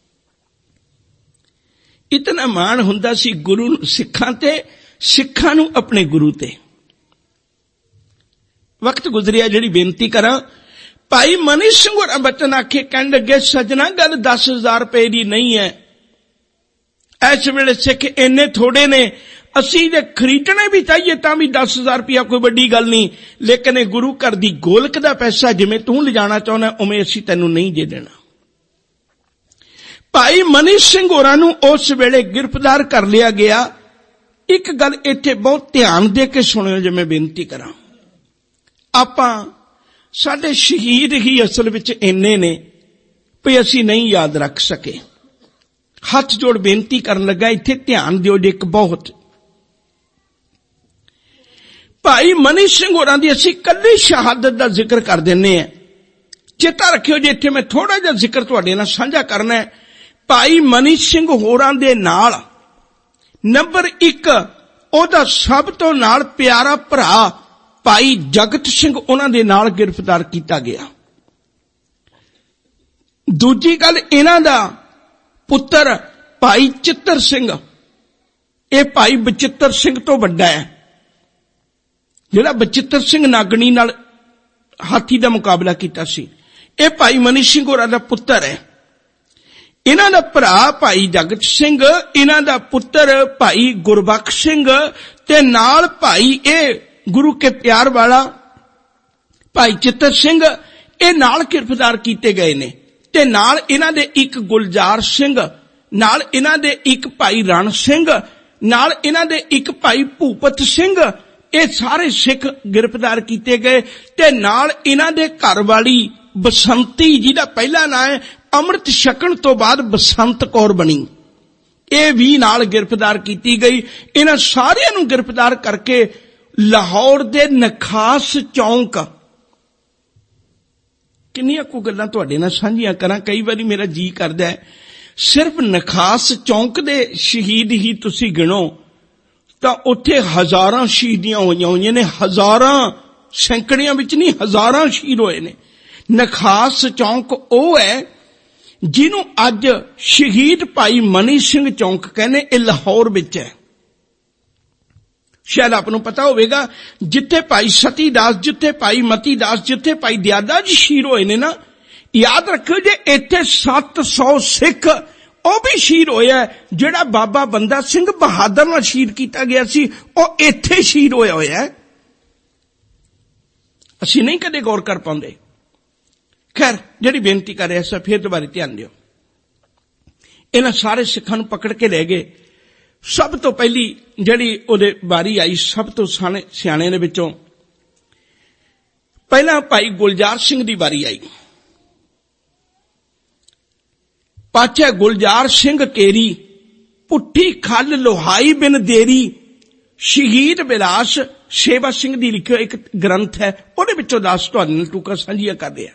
ਇਤਨਾ ਮਾਣ ਹੁੰਦਾ ਸੀ ਗੁਰੂ ਸਿੱਖਾਂ ਤੇ, ਸਿੱਖਾਂ ਨੂੰ ਆਪਣੇ ਗੁਰੂ ਤੇ। ਵਕਤ ਗੁਜ਼ਰਿਆ, ਜਿਹੜੀ ਬੇਨਤੀ ਕਰਾਂ, ਭਾਈ ਮਨੀ ਸਿੰਘ ਹੋਰਾਂ ਬਚਨ ਆਖੇ, ਕਹਿਣ ਲੱਗੇ ਸਜਣਾ ਗੱਲ ਦਸ ਹਜ਼ਾਰ ਰੁਪਏ ਦੀ ਨਹੀਂ ਹੈ, ਇਸ ਵੇਲੇ ਸਿੱਖ ਇੰਨੇ ਥੋੜੇ ਨੇ, ਅਸੀਂ ਜੇ ਖਰੀਦਣੇ ਵੀ ਚਾਹੀਏ ਤਾਂ ਵੀ ਦਸ ਹਜ਼ਾਰ ਰੁਪਇਆ ਕੋਈ ਵੱਡੀ ਗੱਲ ਨਹੀਂ, ਲੇਕਿਨ ਇਹ ਗੁਰੂ ਘਰ ਦੀ ਗੋਲਕ ਦਾ ਪੈਸਾ ਜਿਵੇਂ ਤੂੰ ਲਿਜਾਣਾ ਚਾਹੁੰਦਾ ਉਵੇਂ ਅਸੀਂ ਤੈਨੂੰ ਨਹੀਂ ਦੇ ਦੇਣਾ। ਭਾਈ ਮਨੀ ਸਿੰਘ ਹੋਰਾਂ ਨੂੰ ਉਸ ਵੇਲੇ ਗ੍ਰਿਫਤਾਰ ਕਰ ਲਿਆ ਗਿਆ। ਇੱਕ ਗੱਲ ਇੱਥੇ ਬਹੁਤ ਧਿਆਨ ਦੇ ਕੇ ਸੁਣਿਓ ਜੇ ਮੈਂ ਬੇਨਤੀ ਕਰਾਂ, ਆਪਾਂ ਸਾਡੇ ਸ਼ਹੀਦ ਹੀ ਅਸਲ ਵਿੱਚ ਇੰਨੇ ਨੇ ਵੀ ਅਸੀਂ ਨਹੀਂ ਯਾਦ ਰੱਖ ਸਕੇ। ਹੱਥ ਜੋੜ ਬੇਨਤੀ ਕਰਨ ਲੱਗਾ, ਇੱਥੇ ਧਿਆਨ ਦਿਓ ਜੇ ਇੱਕ ਬਹੁਤ। ਭਾਈ ਮਨੀ ਸਿੰਘ ਹੋਰਾਂ ਦੀ ਅਸੀਂ ਕੱਲੀ ਸ਼ਹਾਦਤ ਦਾ ਜ਼ਿਕਰ ਕਰ ਦਿੰਨੇ ਆ। ਚੇਤਾ ਰੱਖਿਓ ਜੇ ਇੱਥੇ ਮੈਂ ਥੋੜਾ ਜਿਹਾ ਜ਼ਿਕਰ ਤੁਹਾਡੇ ਨਾਲ ਸਾਂਝਾ ਕਰਨਾ ਹੈ। ਭਾਈ ਮਨੀ ਸਿੰਘ ਹੋਰਾਂ ਦੇ ਨਾਲ ਨੰਬਰ ਇੱਕ ਉਹਦਾ ਸਭ ਤੋਂ ਨਾਲ ਪਿਆਰਾ ਭਰਾ ਭਾਈ ਜਗਤ ਸਿੰਘ ਉਹਨਾਂ ਦੇ ਨਾਲ ਗ੍ਰਿਫਤਾਰ ਕੀਤਾ ਗਿਆ। ਦੂਜੀ ਗੱਲ, ਇਹਨਾਂ ਦਾ ਪੁੱਤਰ ਭਾਈ ਚਿੱਤਰ ਸਿੰਘ, ਇਹ ਭਾਈ ਬਚਿੱਤਰ ਸਿੰਘ ਤੋਂ ਵੱਡਾ ਹੈ, ਜਿਹੜਾ ਬਚਿੱਤਰ ਸਿੰਘ ਨਾਗਣੀ ਨਾਲ ਹਾਥੀ ਦਾ ਮੁਕਾਬਲਾ ਕੀਤਾ ਸੀ। ਇਹ ਭਾਈ ਮਨੀ ਸਿੰਘ ਹੋਰਾਂ ਦਾ ਪੁੱਤਰ ਹੈ। ਇਹਨਾਂ ਦਾ ਭਰਾ ਭਾਈ ਜਗਤ ਸਿੰਘ, ਇਹਨਾਂ ਦਾ ਪੁੱਤਰ ਭਾਈ ਗੁਰਬਖਸ਼ ਸਿੰਘ ਤੇ ਨਾਲ ਭਾਈ ਇਹ ਗੁਰੂ ਕੇ ਪਿਆਰ ਵਾਲਾ ਭਾਈ ਚਿੱਤਰ ਸਿੰਘ, ਇਹ ਨਾਲ ਗ੍ਰਿਫਤਾਰ ਕੀਤੇ ਗਏ ਨੇ। ਤੇ ਨਾਲ ਇਹਨਾਂ ਦੇ ਇੱਕ ਗੁਲਜ਼ਾਰ ਸਿੰਘ, ਨਾਲ ਇਹਨਾਂ ਦੇ ਇੱਕ ਭਾਈ ਰਣ ਸਿੰਘ, ਨਾਲ ਇਹਨਾਂ ਦੇ ਇੱਕ ਭਾਈ ਭੂਪਤ ਸਿੰਘ, ਇਹ ਸਾਰੇ ਸਿੱਖ ਗ੍ਰਿਫਤਾਰ ਕੀਤੇ ਗਏ। ਤੇ ਨਾਲ ਇਹਨਾਂ ਦੇ ਘਰ ਵਾਲੀ ਬਸੰਤੀ, ਜਿਹਦਾ ਪਹਿਲਾ ਨਾਂ ਹੈ ਅੰਮ੍ਰਿਤ ਛਕਣ ਤੋਂ ਬਾਅਦ ਬਸੰਤ ਕੌਰ ਬਣੀ, ਇਹ ਵੀ ਨਾਲ ਗ੍ਰਿਫਤਾਰ ਕੀਤੀ ਗਈ। ਇਹਨਾਂ ਸਾਰਿਆਂ ਨੂੰ ਗ੍ਰਿਫਤਾਰ ਕਰਕੇ ਲਾਹੌਰ ਦੇ ਨਖਾਸ ਚੌਂਕ, ਕਿੰਨੀਆਂ ਕੁ ਗੱਲਾਂ ਤੁਹਾਡੇ ਨਾਲ ਸਾਂਝੀਆਂ ਕਰਾਂ, ਕਈ ਵਾਰੀ ਮੇਰਾ ਜੀ ਕਰਦਾ ਹੈ ਸਿਰਫ ਨਖਾਸ ਚੌਂਕ ਦੇ ਸ਼ਹੀਦ ਹੀ ਤੁਸੀਂ ਗਿਣੋ ਤਾਂ ਉੱਥੇ ਹਜ਼ਾਰਾਂ ਸ਼ਹੀਦੀਆਂ ਹੋਈਆਂ ਹੋਈਆਂ ਨੇ, ਹਜ਼ਾਰਾਂ, ਸੈਂਕੜਿਆਂ ਵਿੱਚ ਨਹੀਂ, ਹਜ਼ਾਰਾਂ ਸ਼ਹੀਦ ਹੋਏ ਨੇ। ਨਖਾਸ ਚੌਂਕ ਉਹ ਹੈ ਜਿਹਨੂੰ ਅੱਜ ਸ਼ਹੀਦ ਭਾਈ ਮਨੀ ਸਿੰਘ ਚੌਂਕ ਕਹਿੰਦੇ, ਇਹ ਲਾਹੌਰ ਵਿੱਚ ਹੈ। ਸ਼ਾਇਦ ਆਪ ਨੂੰ ਪਤਾ ਹੋਵੇਗਾ, ਜਿੱਥੇ ਭਾਈ ਸਤੀ ਦਾਸ, ਜਿੱਥੇ ਭਾਈ ਮਤੀ ਦਾਸ, ਜਿੱਥੇ ਭਾਈ ਦਿਆਦਾ ਜੀ ਸ਼ਹੀਦ ਹੋਏ ਨੇ ਨਾ, ਯਾਦ ਰੱਖਿਓ ਜੇ ਇੱਥੇ ਸੱਤ ਸੌ ਸਿੱਖ ਉਹ ਵੀ ਸ਼ਹੀਦ ਹੋਇਆ। ਜਿਹੜਾ ਬਾਬਾ ਬੰਦਾ ਸਿੰਘ ਬਹਾਦਰ ਨਾਲ ਸ਼ਹੀਦ ਕੀਤਾ ਗਿਆ ਸੀ, ਉਹ ਇੱਥੇ ਸ਼ਹੀਦ ਹੋਇਆ ਹੋਇਆ। ਅਸੀਂ ਨਹੀਂ ਕਦੇ ਗੌਰ ਕਰ ਪਾਉਂਦੇ। ਖੈਰ, ਜਿਹੜੀ ਬੇਨਤੀ ਕਰ ਰਿਹਾ ਸੀ, ਫਿਰ ਦੁਬਾਰਾ ਧਿਆਨ ਦਿਓ। ਇਹਨਾਂ ਸਾਰੇ ਸਿੱਖਾਂ ਨੂੰ ਪਕੜ ਕੇ ਲੈ ਗਏ। ਸਭ ਤੋਂ ਪਹਿਲੀ ਜਿਹੜੀ ਉਹਦੇ ਵਾਰੀ ਆਈ, ਸਭ ਤੋਂ ਸਿਆਣੇ ਸਿਆਣੇ ਦੇ ਵਿੱਚੋਂ ਪਹਿਲਾਂ ਭਾਈ ਗੁਲਜ਼ਾਰ ਸਿੰਘ ਦੀ ਵਾਰੀ ਆਈ। ਪਾਛੇ ਗੁਲਜ਼ਾਰ ਸਿੰਘ ਕੇਰੀ, ਪੁੱਠੀ ਖੱਲ ਲੋਹਾਈ ਬਿਨ ਦੇਰੀ, ਸ਼ਹੀਦ ਬਿਲਾਸ ਸੇਵਾ ਸਿੰਘ ਦੀ ਲਿਖਿਆ ਇੱਕ ਗ੍ਰੰਥ ਹੈ, ਉਹਦੇ ਵਿੱਚੋਂ ਦੱਸ ਤੁਹਾਡੇ ਨਾਲ ਟੂਕਾ ਸਾਂਝੀਆਂ ਕਰਦੇ ਆ।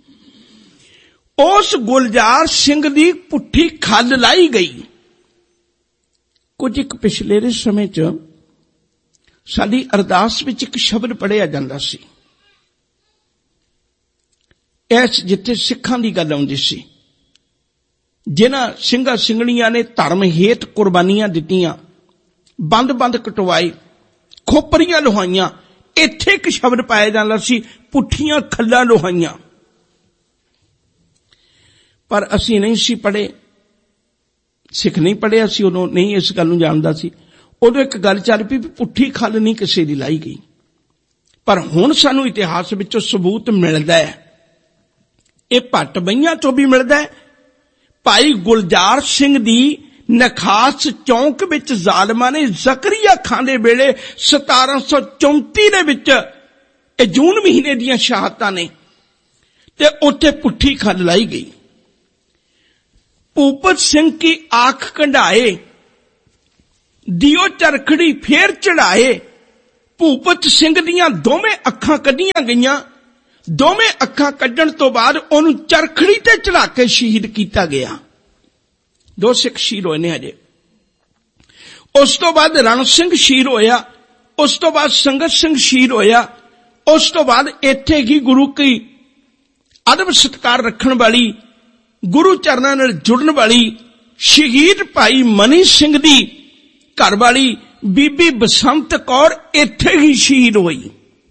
ਉਸ ਗੁਲਜ਼ਾਰ ਸਿੰਘ ਦੀ ਪੁੱਠੀ ਖੱਲ ਲਾਈ ਗਈ। ਕੁਝ ਇੱਕ ਪਿਛਲੇ ਦੇ ਸਮੇਂ 'ਚ ਸਾਡੀ ਅਰਦਾਸ ਵਿੱਚ ਇੱਕ ਸ਼ਬਦ ਪੜ੍ਹਿਆ ਜਾਂਦਾ ਸੀ, ਇਸ ਜਿੱਥੇ ਸਿੱਖਾਂ ਦੀ ਗੱਲ ਆਉਂਦੀ ਸੀ, ਜਿਨ੍ਹਾਂ ਸਿੰਘਾਂ ਸਿੰਘਣੀਆਂ ਨੇ ਧਰਮ ਹੇਤ ਕੁਰਬਾਨੀਆਂ ਦਿੱਤੀਆਂ, ਬੰਦ-ਬੰਦ ਕਟਵਾਏ, ਖੋਪਰੀਆਂ ਲੋਹਾਈਆਂ, ਇੱਥੇ ਇੱਕ ਸ਼ਬਦ ਪਾਇਆ ਜਾਂਦਾ ਸੀ, ਪੁੱਠੀਆਂ ਖੱਲਾਂ ਲੋਹਾਈਆਂ। ਪਰ ਅਸੀਂ ਨਹੀਂ ਸੀ ਪੜ੍ਹੇ, ਸਿੱਖ ਨਹੀਂ ਪੜ੍ਹਿਆ ਸੀ ਉਦੋਂ, ਨਹੀਂ ਇਸ ਗੱਲ ਨੂੰ ਜਾਣਦਾ ਸੀ। ਉਦੋਂ ਇੱਕ ਗੱਲ ਚੱਲ ਪਈ ਵੀ ਪੁੱਠੀ ਖੱਲ ਨਹੀਂ ਕਿਸੇ ਦੀ ਲਾਈ ਗਈ। ਪਰ ਹੁਣ ਸਾਨੂੰ ਇਤਿਹਾਸ ਵਿੱਚੋਂ ਸਬੂਤ ਮਿਲਦਾ ਹੈ, ਇਹ ਭੱਟ ਬਈਆਂ ਤੋਂ ਵੀ ਮਿਲਦਾ ਹੈ। ਭਾਈ ਗੁਲਜ਼ਾਰ ਸਿੰਘ ਦੀ ਨਖਾਸ ਚੌਂਕ ਵਿੱਚ ਜ਼ਾਲਮਾਂ ਨੇ ਜ਼ਕਰੀਆ ਖਾਨ ਦੇ ਵੇਲੇ ਸਤਾਰਾਂ ਸੌ ਚੌਂਤੀ ਦੇ ਵਿੱਚ, ਇਹ ਜੂਨ ਮਹੀਨੇ ਦੀਆਂ ਸ਼ਹਾਦਤਾਂ ਨੇ, ਤੇ ਉੱਥੇ ਪੁੱਠੀ ਖੱਲ ਲਾਈ ਗਈ। ਭੂਪਤ ਸਿੰਘ ਕੀ ਆਖ ਕੰਢਾਏ, ਦਿਓ ਚਰਖੜੀ ਫੇਰ ਚੜਾਏ। ਭੂਪਤ ਸਿੰਘ ਦੀਆਂ ਦੋਵੇਂ ਅੱਖਾਂ ਕੱਢੀਆਂ ਗਈਆਂ। ਦੋਵੇਂ ਅੱਖਾਂ ਕੱਢਣ ਤੋਂ ਬਾਅਦ ਉਹਨੂੰ ਚਰਖੜੀ ਤੇ ਚੜਾ ਕੇ ਸ਼ਹੀਦ ਕੀਤਾ ਗਿਆ। ਦੋ ਸਿੱਖ ਸ਼ਹੀਦ ਹੋਏ ਨੇ ਹਜੇ। ਉਸ ਤੋਂ ਬਾਅਦ ਰਣ ਸਿੰਘ ਸ਼ਹੀਦ ਹੋਇਆ। ਉਸ ਤੋਂ ਬਾਅਦ ਸੰਗਤ ਸਿੰਘ ਸ਼ਹੀਦ ਹੋਇਆ। ਉਸ ਤੋਂ ਬਾਅਦ ਇੱਥੇ ਹੀ ਗੁਰੂ ਕੀ ਅਦਬ ਸਤਿਕਾਰ ਰੱਖਣ ਵਾਲੀ, ਗੁਰੂ ਚਰਨਾਂ ਨਾਲ ਜੁੜਨ ਵਾਲੀ ਸ਼ਹੀਦ ਭਾਈ ਮਨੀ ਸਿੰਘ ਦੀ ਘਰ ਵਾਲੀ ਬੀਬੀ ਬਸੰਤ ਕੌਰ ਇੱਥੇ ਹੀ ਸ਼ਹੀਦ ਹੋਈ।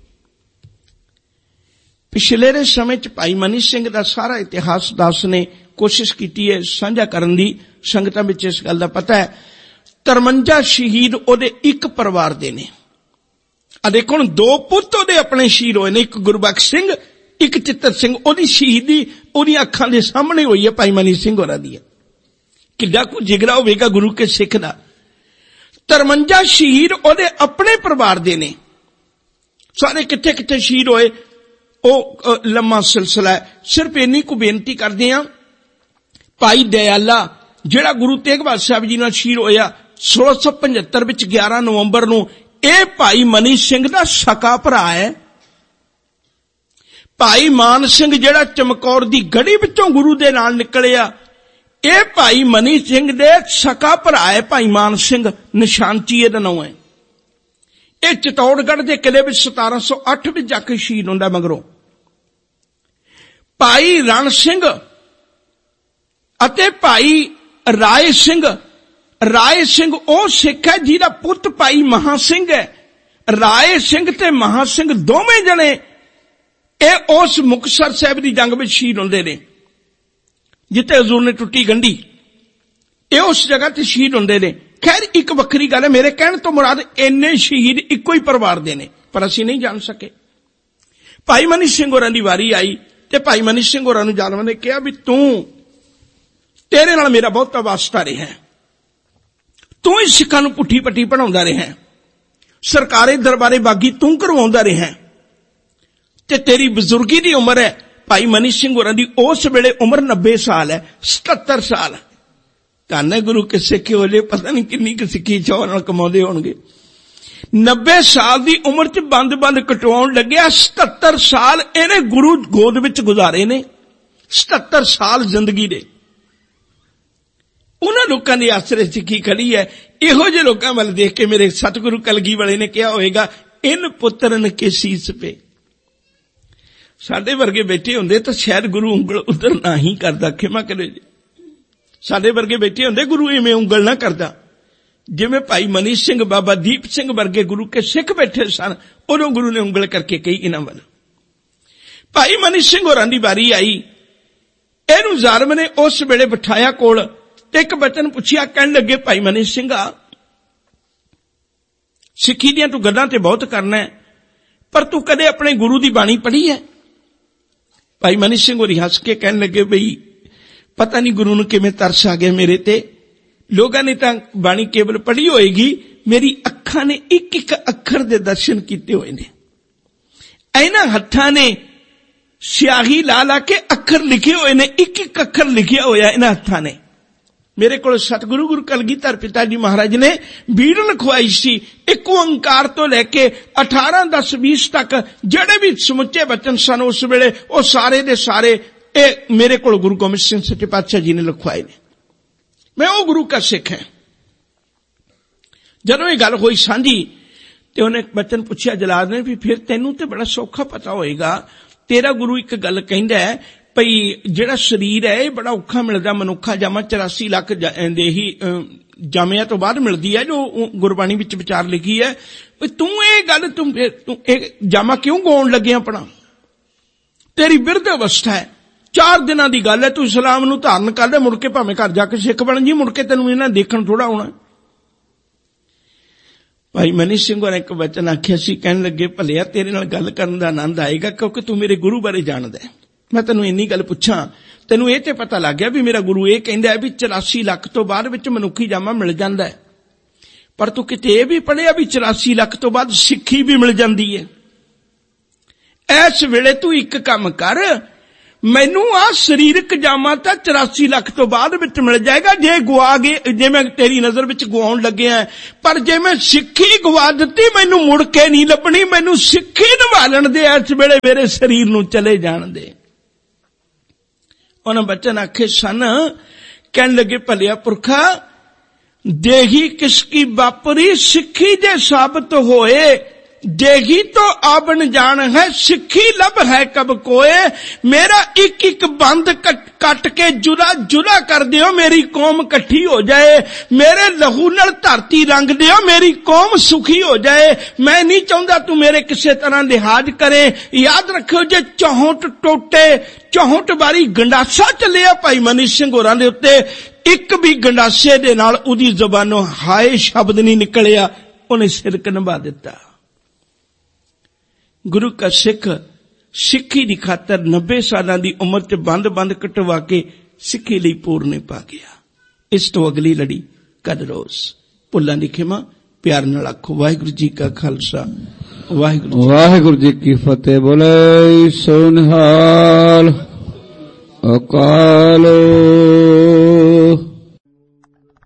ਪਿਛਲੇ ਦੇ ਸਮੇਂ ਚ ਭਾਈ ਮਨੀ ਸਿੰਘ ਦਾ ਸਾਰਾ ਇਤਿਹਾਸ ਦਾਸ ਨੇ ਕੋਸ਼ਿਸ਼ ਕੀਤੀ ਹੈ ਸਾਂਝਾ ਕਰਨ ਦੀ। ਸੰਗਤਾਂ ਵਿੱਚ ਇਸ ਗੱਲ ਦਾ ਪਤਾ ਹੈ। ਤਰਵੰਜਾ ਸ਼ਹੀਦ ਉਹਦੇ ਇੱਕ ਪਰਿਵਾਰ ਦੇ ਨੇ। ਆ ਦੇਖੋ ਹੁਣ ਦੋ ਪੁੱਤ ਉਹਦੇ ਆਪਣੇ ਸ਼ਹੀਦ ਹੋਏ ਨੇ, ਇੱਕ ਗੁਰਬਖਸ਼ ਸਿੰਘ, ਇੱਕ ਚਿੱਤਰ ਸਿੰਘ। ਉਹਦੀ ਸ਼ਹੀਦੀ ਉਹਦੀਆਂ ਅੱਖਾਂ ਦੇ ਸਾਹਮਣੇ ਹੋਈ ਹੈ ਭਾਈ ਮਨੀ ਸਿੰਘ ਹੋਰਾਂ ਦੀ। ਕਿੱਡਾ ਕੁ ਜਿਗਰਾ ਹੋਵੇਗਾ ਗੁਰੂ ਕੇ ਸਿੱਖ ਦਾ। ਤਰਵੰਜਾ ਸ਼ਹੀਦ ਉਹਦੇ ਆਪਣੇ ਪਰਿਵਾਰ ਦੇ ਨੇ। ਸਾਰੇ ਕਿੱਥੇ ਕਿੱਥੇ ਸ਼ਹੀਦ ਹੋਏ ਉਹ ਲੰਮਾ ਸਿਲਸਿਲਾ ਹੈ। ਸਿਰਫ ਇੰਨੀ ਕੁ ਬੇਨਤੀ ਕਰਦੇ ਹਾਂ, ਭਾਈ ਦਇਆਲਾ ਜਿਹੜਾ ਗੁਰੂ ਤੇਗ ਬਹਾਦਰ ਸਾਹਿਬ ਜੀ ਨਾਲ ਸ਼ਹੀਦ ਹੋਇਆ ਸੋਲਾਂ ਸੌ ਪਝੱਤਰ ਵਿੱਚ ਗਿਆਰਾਂ ਨਵੰਬਰ ਨੂੰ, ਇਹ ਭਾਈ ਮਨੀ ਸਿੰਘ ਦਾ ਸਕਾ ਭਰਾ ਹੈ। ਭਾਈ ਮਾਨ ਸਿੰਘ ਜਿਹੜਾ ਚਮਕੌਰ ਦੀ ਗੜੀ ਵਿੱਚੋਂ ਗੁਰੂ ਦੇ ਨਾਲ ਨਿਕਲਿਆ, ਇਹ ਭਾਈ ਮਨੀ ਸਿੰਘ ਦੇ ਸਕਾ ਭਰਾ ਹੈ। ਭਾਈ ਮਾਨ ਸਿੰਘ ਨਿਸ਼ਾਨਚੀ ਇਹਦਾ ਨਾਮ ਹੈ। ਇਹ ਚਿਤੌੜਗੜ੍ਹ ਦੇ ਕਿਲੇ ਵਿੱਚ ਸਤਾਰਾਂ ਸੌ ਅੱਠ ਵਿੱਚ ਜਾ ਕੇ ਸ਼ਹੀਦ ਹੁੰਦਾ। ਮਗਰੋਂ ਭਾਈ ਰਣ ਸਿੰਘ ਅਤੇ ਭਾਈ ਰਾਏ ਸਿੰਘ। ਰਾਏ ਸਿੰਘ ਉਹ ਸਿੱਖ ਹੈ ਜਿਹਦਾ ਪੁੱਤ ਭਾਈ ਮਹਾ ਸਿੰਘ ਹੈ। ਰਾਏ ਸਿੰਘ ਤੇ ਮਹਾ ਸਿੰਘ ਦੋਵੇਂ ਜਣੇ ਇਹ ਉਸ ਮੁਕਤਸਰ ਸਾਹਿਬ ਦੀ ਜੰਗ ਵਿੱਚ ਸ਼ਹੀਦ ਹੁੰਦੇ ਨੇ ਜਿੱਥੇ ਹਜ਼ੂਰ ਨੇ ਟੁੱਟੀ ਗੰਢੀ। ਇਹ ਉਸ ਜਗ੍ਹਾ ਤੇ ਸ਼ਹੀਦ ਹੁੰਦੇ ਨੇ। ਖੈਰ ਇੱਕ ਵੱਖਰੀ ਗੱਲ ਹੈ, ਮੇਰੇ ਕਹਿਣ ਤੋਂ ਮੁਰਾਦ ਇੰਨੇ ਸ਼ਹੀਦ ਇੱਕੋ ਹੀ ਪਰਿਵਾਰ ਦੇ ਨੇ, ਪਰ ਅਸੀਂ ਨਹੀਂ ਜਾਣ ਸਕੇ। ਭਾਈ ਮਨੀ ਸਿੰਘ ਹੋਰਾਂ ਦੀ ਵਾਰੀ ਆਈ ਤੇ ਭਾਈ ਮਨੀ ਸਿੰਘ ਹੋਰਾਂ ਨੂੰ ਜ਼ਾਲਮਾਂ ਨੇ ਕਿਹਾ ਵੀ ਤੂੰ, ਤੇਰੇ ਨਾਲ ਮੇਰਾ ਬਹੁਤਾ ਵਾਸਤਾ ਰਿਹਾ, ਤੂੰ ਹੀ ਸਿੱਖਾਂ ਨੂੰ ਪੁੱਠੀ ਪੱਟੀ ਪੜਾਉਂਦਾ ਰਿਹਾ, ਸਰਕਾਰੀ ਦਰਬਾਰੇ ਬਾਗੀ ਤੂੰ ਕਰਵਾਉਂਦਾ ਰਿਹਾ ਤੇ ਤੇਰੀ ਬਜ਼ੁਰਗੀ ਦੀ ਉਮਰ ਹੈ। ਭਾਈ ਮਨੀ ਸਿੰਘ ਹੋਰਾਂ ਦੀ ਉਸ ਵੇਲੇ ਉਮਰ ਨੱਬੇ ਸਾਲ ਹੈ, ਸਤੱਤਰ ਸਾਲ। ਧੰਨ ਹੈ ਗੁਰੂ ਕੇ ਸਿੱਖੇ ਹੋਲੇ, ਪਤਾ ਨਹੀਂ ਕਿੰਨੀ ਕੁ ਸਿੱਖੀ ਚਾਹ ਨਾਲ ਕਮਾਉਂਦੇ ਹੋਣਗੇ। ਨੱਬੇ ਸਾਲ ਦੀ ਉਮਰ ਚ ਬੰਦ ਬੰਦ ਕਟਵਾਉਣ ਲੱਗਿਆ। ਸਤੱਤਰ ਸਾਲ ਇਹਨੇ ਗੁਰੂ ਗੋਦ ਵਿੱਚ ਗੁਜ਼ਾਰੇ ਨੇ। ਸਤੱਤਰ ਸਾਲ ਜ਼ਿੰਦਗੀ ਦੇ ਉਹਨਾਂ ਲੋਕਾਂ ਦੇ ਆਸਰੇ ਸਿੱਖੀ ਖੜੀ ਹੈ। ਇਹੋ ਜਿਹੇ ਲੋਕਾਂ ਵੱਲ ਦੇਖ ਕੇ ਮੇਰੇ ਸਤਿਗੁਰੂ ਕਲਗੀ ਵਾਲੇ ਨੇ ਕਿਹਾ ਹੋਵੇਗਾ, ਇਨ ਪੁੱਤਰਨ ਕੇ ਸੀਸ ਪੇ। ਸਾਡੇ ਵਰਗੇ ਬੈਠੇ ਹੁੰਦੇ ਤਾਂ ਸ਼ਾਇਦ ਗੁਰੂ ਉਂਗਲ ਉਧਰ ਨਾ ਹੀ ਕਰਦਾ। ਖਿਮਾ ਕਰੇ ਜੀ, ਸਾਡੇ ਵਰਗੇ ਬੈਠੇ ਹੁੰਦੇ ਗੁਰੂ ਇਵੇਂ ਉਂਗਲ ਨਾ ਕਰਦਾ। ਜਿਵੇਂ ਭਾਈ ਮਨੀ ਸਿੰਘ, ਬਾਬਾ ਦੀਪ ਸਿੰਘ ਵਰਗੇ ਗੁਰੂ ਕੇ ਸਿੱਖ ਬੈਠੇ ਸਨ, ਉਦੋਂ ਗੁਰੂ ਨੇ ਉਂਗਲ ਕਰਕੇ ਕਹੀ ਇਹਨਾਂ ਵੱਲ। ਭਾਈ ਮਨੀ ਸਿੰਘ ਹੋਰਾਂ ਦੀ ਵਾਰੀ ਆਈ। ਇਹਨੂੰ ਜ਼ਾਲਮ ਨੇ ਉਸ ਵੇਲੇ ਬਿਠਾਇਆ ਕੋਲ ਤੇ ਇੱਕ ਬਚਨ ਪੁੱਛਿਆ। ਕਹਿਣ ਲੱਗੇ, ਭਾਈ ਮਨੀ ਸਿੰਘਾ, ਸਿੱਖੀ ਦੀਆਂ ਤੂੰ ਗੱਲਾਂ ਤੇ ਬਹੁਤ ਕਰਨਾ ਹੈ, ਪਰ ਤੂੰ ਕਦੇ ਆਪਣੇ ਗੁਰੂ ਦੀ ਬਾਣੀ ਪੜ੍ਹੀ ਹੈ? ਭਾਈ ਮਨੀ ਸਿੰਘ ਹੋਰੀ ਹੱਸ ਕੇ ਕਹਿਣ ਲੱਗੇ, ਬਈ ਪਤਾ ਨਹੀਂ ਗੁਰੂ ਨੂੰ ਕਿਵੇਂ ਤਰਸ ਆ ਗਿਆ ਮੇਰੇ ਤੇ। ਲੋਕਾਂ ਨੇ ਤਾਂ ਬਾਣੀ ਕੇਵਲ ਪੜ੍ਹੀ ਹੋਏਗੀ, ਮੇਰੀ ਅੱਖਾਂ ਨੇ ਇੱਕ ਇੱਕ ਅੱਖਰ ਦੇ ਦਰਸ਼ਨ ਕੀਤੇ ਹੋਏ ਨੇ। ਇਹਨਾਂ ਹੱਥਾਂ ਨੇ ਸਿਆਹੀ ਲਾ ਲਾ ਕੇ ਅੱਖਰ ਲਿਖੇ ਹੋਏ ਨੇ, ਇੱਕ ਇੱਕ ਅੱਖਰ ਲਿਖਿਆ ਹੋਇਆ ਇਹਨਾਂ ਹੱਥਾਂ ਨੇ। ਮੇਰੇ ਕੋਲ ਸਤਿਗੁਰੂ ਗੁਰੂ ਕਲਗੀਧਰ ਪਿਤਾ ਜੀ ਮਹਾਰਾਜ ਨੇ ਬੀੜ ਲਿਖਵਾਈ ਸੀ। ਇੱਕ ਓੰਕਾਰ ਤੋਂ ਲੈ ਕੇ ਅਠਾਰਾਂ ਦਸ ਵੀਸ ਤੱਕ ਜਿਹੜੇ ਵੀ ਸਮੁੱਚੇ ਬਚਨ ਸਨ ਉਸ ਵੇਲੇ, ਉਹ ਸਾਰੇ ਦੇ ਸਾਰੇ ਇਹ ਮੇਰੇ ਕੋਲ ਗੁਰੂ ਗੋਬਿੰਦ ਸਿੰਘ ਸੱਚੇ ਪਾਤਸ਼ਾਹ ਜੀ ਨੇ ਲਿਖਵਾਏ ਨੇ। ਮੈਂ ਉਹ ਗੁਰੂ ਕਾ ਸਿੱਖ ਹੈ। ਜਦੋਂ ਇਹ ਗੱਲ ਹੋਈ ਸਾਂਝੀ ਤੇ ਉਹਨੇ ਬਚਨ ਪੁੱਛਿਆ ਜਲਾਦ ਨੇ, ਵੀ ਫਿਰ ਤੈਨੂੰ ਤੇ ਬੜਾ ਸੌਖਾ ਪਤਾ ਹੋਏਗਾ, ਤੇਰਾ ਗੁਰੂ ਇੱਕ ਗੱਲ ਕਹਿੰਦਾ ਹੈ ਭਈ ਜਿਹੜਾ ਸਰੀਰ ਹੈ ਇਹ ਬੜਾ ਔਖਾ ਮਿਲਦਾ। ਮਨੁੱਖਾ ਜਾਮਾ ਚੁਰਾਸੀ ਲੱਖ ਦੇ ਹੀ ਜਾਮਿਆਂ ਤੋਂ ਬਾਅਦ ਮਿਲਦੀ ਹੈ, ਜੋ ਗੁਰਬਾਣੀ ਵਿੱਚ ਵਿਚਾਰ ਲਿਖੀ ਹੈ। ਤੂੰ ਇਹ ਗੱਲ ਤੂੰ ਤੂੰ ਇਹ ਜਾਮਾ ਕਿਉਂ ਗਾਉਣ ਲੱਗਿਆ? ਆਪਣਾ ਤੇਰੀ ਬਿਰਧ ਅਵਸਥਾ ਹੈ, ਚਾਰ ਦਿਨਾਂ ਦੀ ਗੱਲ ਹੈ, ਤੂੰ ਇਸਲਾਮ ਨੂੰ ਧਾਰਨ ਕਰ ਲੈ, ਮੁੜ ਕੇ ਭਾਵੇਂ ਘਰ ਜਾ ਕੇ ਸਿੱਖ ਬਣ ਜੀ, ਮੁੜ ਕੇ ਤੈਨੂੰ ਇਹਨਾਂ ਦੇਖਣ ਥੋੜਾ ਆਉਣਾ। ਭਾਈ ਮਨੀ ਸਿੰਘ ਹੋਰਾਂ ਇੱਕ ਵਚਨ ਆਖਿਆ ਸੀ। ਕਹਿਣ ਲੱਗੇ, ਭਲਿਆ ਤੇਰੇ ਨਾਲ ਗੱਲ ਕਰਨ ਦਾ ਆਨੰਦ ਆਏਗਾ ਕਿਉਂਕਿ ਤੂੰ ਮੇਰੇ ਗੁਰੂ ਬਾਰੇ ਜਾਣਦਾ। ਮੈਂ ਤੈਨੂੰ ਇੰਨੀ ਗੱਲ ਪੁੱਛਾਂ, ਤੈਨੂੰ ਇਹ ਤੇ ਪਤਾ ਲੱਗ ਗਿਆ ਵੀ ਮੇਰਾ ਗੁਰੂ ਇਹ ਕਹਿੰਦਾ ਹੈ ਵੀ ਚੁਰਾਸੀ ਲੱਖ ਤੋਂ ਬਾਅਦ ਵਿੱਚ ਮਨੁੱਖੀ ਜਾਮਾ ਮਿਲ ਜਾਂਦਾ ਹੈ, ਪਰ ਤੂੰ ਕਿਤੇ ਇਹ ਵੀ ਪੜ੍ਹਿਆ ਵੀ ਚੁਰਾਸੀ ਲੱਖ ਤੋਂ ਬਾਅਦ ਸਿੱਖੀ ਵੀ ਮਿਲ ਜਾਂਦੀ ਹੈ। ਇਸ ਵੇਲੇ ਤੂੰ ਇੱਕ ਕੰਮ ਕਰ, ਮੈਨੂੰ ਆ ਸਰੀਰਕ ਜਾਮਾ ਤਾਂ ਚੁਰਾਸੀ ਲੱਖ ਤੋਂ ਬਾਅਦ ਵਿੱਚ ਮਿਲ ਜਾਏਗਾ ਜੇ ਗਵਾ ਗਏ, ਜੇ ਮੈਂ ਤੇਰੀ ਨਜ਼ਰ ਵਿੱਚ ਗਵਾਉਣ ਲੱਗਿਆ। ਪਰ ਜੇ ਮੈਂ ਸਿੱਖੀ ਗਵਾ ਦਿੱਤੀ ਮੈਨੂੰ ਮੁੜ ਕੇ ਨਹੀਂ ਲੱਭਣੀ, ਮੈਨੂੰ ਸਿੱਖੀ ਨਿਭਾਲਣ ਦੇ ਇਸ ਵੇਲੇ ਮੇਰੇ ਸਰੀਰ ਨੂੰ ਚਲੇ ਜਾਣ ਦੇ। ਉਹਨਾਂ ਬਚਨ ਆਖੇ ਸਨ, ਕਹਿਣ ਲੱਗੇ ਭਲਿਆ ਪੁਰਖਾ ਦੇਹੀ ਕਿਸकी ਵਾਪਰੀ, ਸਿੱਖੀ ਜੇ ਸਾਬਤ ਹੋਏ देगी तो आबन जान है, सिक्खी लब है कब कोए। मेरा एक एक बंद कट कट के जुला जुला कर दियो, मेरी कौम कट्ठी हो जाए। मेरे लहू नाल धरती रंग दियो, मेरी कौम सुखी हो जाए। मैं नहीं चाहता तू मेरे किसी तरह लिहाज करे। याद रखो जे चौंठ टोटे चौंठ बारी गंडासा चलिया भाई मनी सिंह होरां दे उत्ते, एक भी गंडासे दे नाल उहदी ज़बानों हाय शब्द नहीं निकलिया, उहने सिरक निभा दिता। गुरु का सिख सिक्खी दी खातर नब्बे साल की उम्र च बंद बंद कटवा के सिक्खी लई पूरने पा गया। इस तो अगली लड़ी कल रोज भुल्लां दी खिमा प्यार नाल आखो वाहिगुरू जी का खालसा वाहिगुरू वाहिगुरू जी की फतेह। बोले सो निहाल अकाल